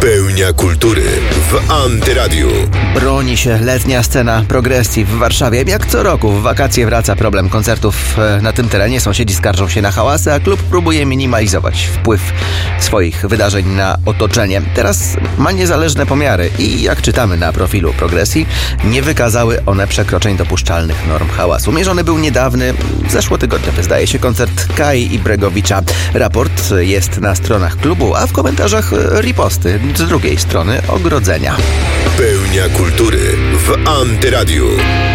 Pełnia kultury w Antyradiu. Broni się letnia scena progresji w Warszawie. Jak co roku w wakacje wraca problem koncertów na tym terenie. Sąsiedzi skarżą się na hałasy, a klub próbuje minimalizować wpływ swoich wydarzeń na otoczenie. Teraz ma niezależne pomiary i jak czytamy na profilu progresji, nie wykazały one przekroczeń dopuszczalnych norm hałasu. Mierzony był niedawny, zeszłotygodniowy zdaje się, koncert Kai i Bregowicza. Raport jest na stronach klubu, a w komentarzach riposty z drugiej strony ogrodzenia. Pełnia kultury w Antyradiu.